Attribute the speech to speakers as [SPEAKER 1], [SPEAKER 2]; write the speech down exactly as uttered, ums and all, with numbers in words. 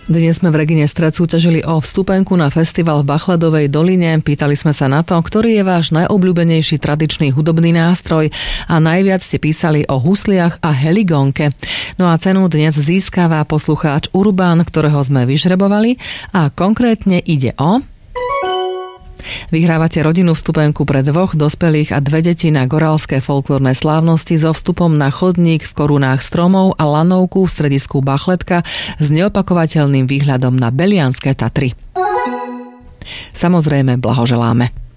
[SPEAKER 1] Dnes sme v Regine Stred súťažili o vstupenku na festival v Bachladovej doline. Pýtali sme sa na to, ktorý je váš najobľúbenejší tradičný hudobný nástroj a najviac ste písali o husliach a heligónke. No a cenu dnes získava poslucháč Urban, ktorého sme vyžrebovali a konkrétne ide o... Vyhrávate rodinnú vstupenku pre dvoch dospelých a dve deti na gorálske folklórne slávnosti so vstupom na chodník v korunách stromov a lanovku v stredisku Bachletka s neopakovateľným výhľadom na Belianské Tatry. Samozrejme, blahoželáme.